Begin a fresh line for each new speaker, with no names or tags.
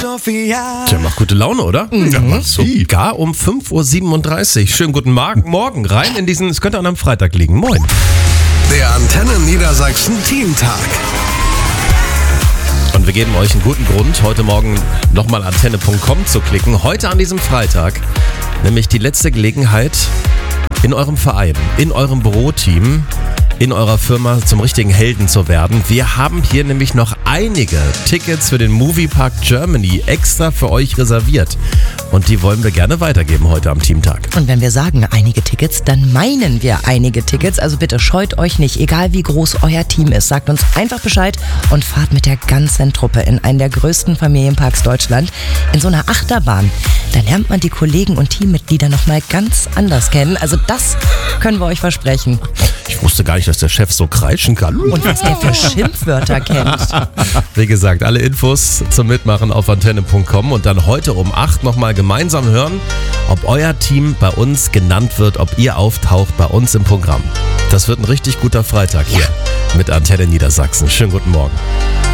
Tja, macht gute Laune, oder? Ja, sogar um 5.37 Uhr. Schönen guten Morgen rein in diesen, es könnte an einem Freitag liegen. Moin.
Der Antenne Niedersachsen Teamtag.
Und wir geben euch einen guten Grund, heute Morgen nochmal antenne.com zu klicken. Heute an diesem Freitag, nämlich die letzte Gelegenheit in eurem Verein, in eurem Büroteam, in eurer Firma zum richtigen Helden zu werden. Wir haben hier nämlich noch einige Tickets für den Moviepark Germany extra für euch reserviert. Und die wollen wir gerne weitergeben heute am Teamtag.
Und wenn wir sagen einige Tickets, dann meinen wir einige Tickets. Also bitte scheut euch nicht, egal wie groß euer Team ist. Sagt uns einfach Bescheid und fahrt mit der ganzen Truppe in einen der größten Familienparks Deutschland. In so einer Achterbahn. Da lernt man die Kollegen und Teammitglieder nochmal ganz anders kennen. Also das können wir euch versprechen.
Ich wusste gar nicht, dass der Chef so kreischen kann.
Und was der für Schimpfwörter kennt.
Wie gesagt, alle Infos zum Mitmachen auf antenne.com und dann heute um 8 nochmal gemeinsam hören, ob euer Team bei uns genannt wird, ob ihr auftaucht bei uns im Programm. Das wird ein richtig guter Freitag hier mit Antenne Niedersachsen. Schönen guten Morgen.